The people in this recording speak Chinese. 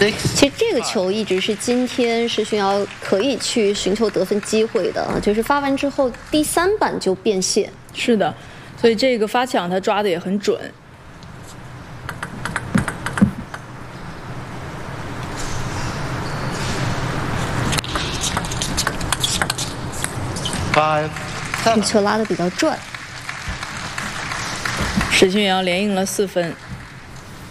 其实这个球一直是今天世勋瑶可以去寻求得分机会的，就是发完之后第3板就变线。 是的，所以这个发抢他抓的也很准。 这球拉的比较转。 世勋瑶连赢了4分。